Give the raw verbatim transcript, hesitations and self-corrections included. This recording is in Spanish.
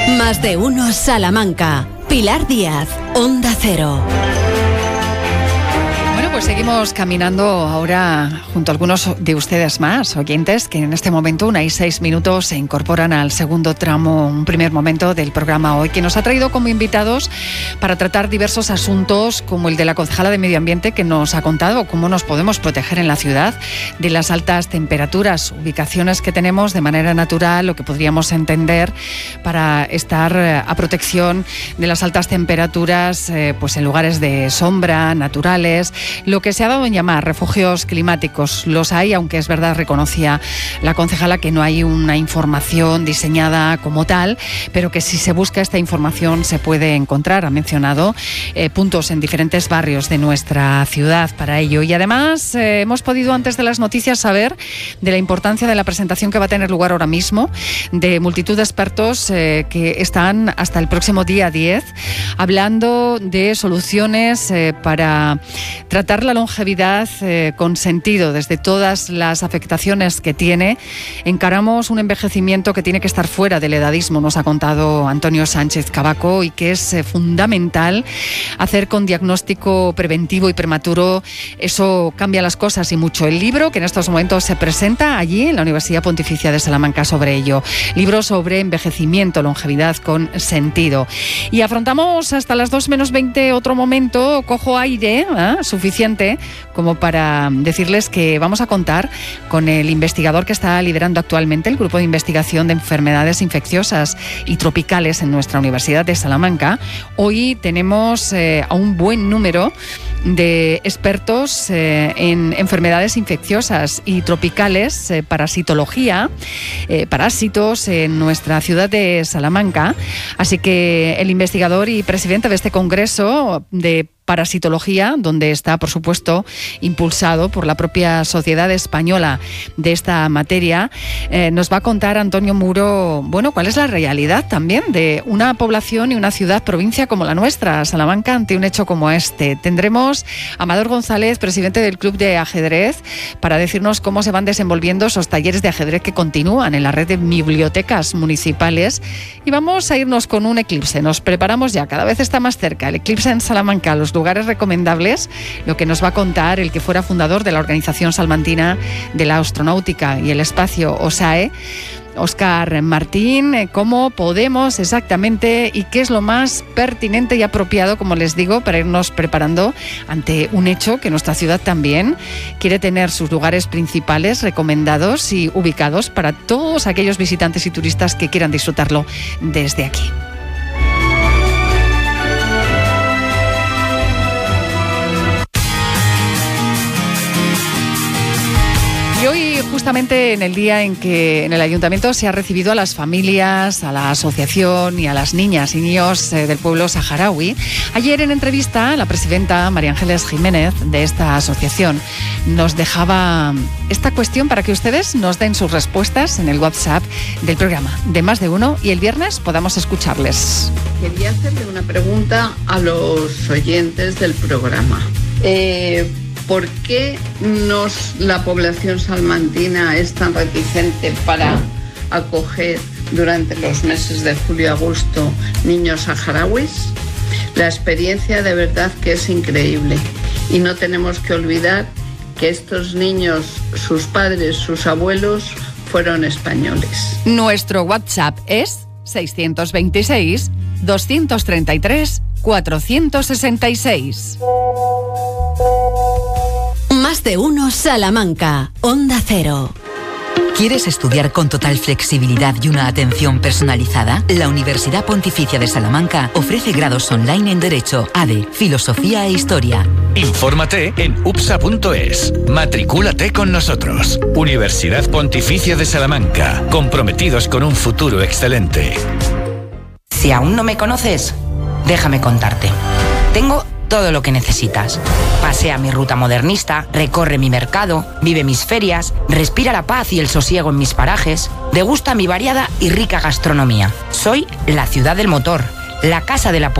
Más de uno Salamanca. Pilar Díaz, Onda Cero. Bueno, pues seguimos caminando ahora junto a algunos de ustedes más, oyentes, que en este momento, una y seis minutos, se incorporan al segundo tramo, un primer momento del programa hoy, que nos ha traído como invitados para tratar diversos asuntos, como el de la concejala de Medio Ambiente, que nos ha contado cómo nos podemos proteger en la ciudad de las altas temperaturas, ubicaciones que tenemos de manera natural, lo que podríamos entender para estar a protección de las altas temperaturas, eh, pues en lugares de sombra, naturales, lo que se ha dado en llamar refugios climáticos. Los hay, aunque es verdad, reconocía la concejala que no hay una información diseñada como tal, pero que si se busca esta información se puede encontrar. Ha mencionado eh, puntos en diferentes barrios de nuestra ciudad para ello. Y además eh, hemos podido antes de las noticias saber de la importancia de la presentación que va a tener lugar ahora mismo de multitud de expertos eh, que están hasta el próximo día diez hablando de soluciones eh, para tratar la longevidad eh, con sentido desde todas las afectaciones que tiene. Encaramos un envejecimiento que tiene que estar fuera del edadismo, nos ha contado Antonio Sánchez Cabaco, y que es eh, fundamental hacer con diagnóstico preventivo y prematuro. Eso cambia las cosas y mucho. El libro que en estos momentos se presenta allí en la Universidad Pontificia de Salamanca sobre ello. Libro sobre envejecimiento, longevidad con sentido. Y afrontamos hasta las dos menos veinte otro momento, cojo aire, ¿eh? suficiente como para decirles que vamos a contar con el investigador que está liderando actualmente el grupo de investigación de enfermedades infecciosas y tropicales en nuestra Universidad de Salamanca. Hoy tenemos eh, a un buen número de expertos eh, en enfermedades infecciosas y tropicales, eh, parasitología, eh, parásitos en nuestra ciudad de Salamanca. Así que el investigador y presidente de este congreso de parasitología, donde está, por supuesto, impulsado por la propia Sociedad Española de esta materia, eh, nos va a contar Antonio Muro, bueno, cuál es la realidad también de una población y una ciudad, provincia como la nuestra, Salamanca, ante un hecho como este. Tendremos a Amador González, presidente del Club de Ajedrez, para decirnos cómo se van desenvolviendo esos talleres de ajedrez que continúan en la red de bibliotecas municipales. Y vamos a irnos con un eclipse. Nos preparamos ya, cada vez está más cerca el eclipse en Salamanca, los lugares recomendables, lo que nos va a contar el que fuera fundador de la Organización Salmantina de la Astronáutica y el Espacio, OSAE, Óscar Martín, cómo podemos exactamente y qué es lo más pertinente y apropiado, como les digo, para irnos preparando ante un hecho que nuestra ciudad también quiere tener sus lugares principales recomendados y ubicados para todos aquellos visitantes y turistas que quieran disfrutarlo desde aquí. Y hoy, justamente en el día en que en el Ayuntamiento se ha recibido a las familias, a la asociación y a las niñas y niños eh, del pueblo saharaui, ayer en entrevista la presidenta María Ángeles Jiménez de esta asociación nos dejaba esta cuestión para que ustedes nos den sus respuestas en el WhatsApp del programa de Más de Uno y el viernes podamos escucharles. Quería hacerle una pregunta a los oyentes del programa. Eh... ¿Por qué nos, la población salmantina es tan reticente para acoger durante los meses de julio y agosto niños saharauis? La experiencia de verdad que es increíble y no tenemos que olvidar que estos niños, sus padres, sus abuelos, fueron españoles. Nuestro WhatsApp es seiscientos veintiséis, doscientos treinta y tres, cuatrocientos sesenta y seis. Más de uno Salamanca, Onda Cero. ¿Quieres estudiar con total flexibilidad y una atención personalizada? La Universidad Pontificia de Salamanca ofrece grados online en Derecho, A D E, Filosofía e Historia. Infórmate en U P S A punto es. Matricúlate con nosotros. Universidad Pontificia de Salamanca. Comprometidos con un futuro excelente. Si aún no me conoces, déjame contarte. Tengo todo lo que necesitas. Pasea mi ruta modernista, recorre mi mercado, vive mis ferias, respira la paz y el sosiego en mis parajes, degusta mi variada y rica gastronomía. Soy la ciudad del motor, la casa de la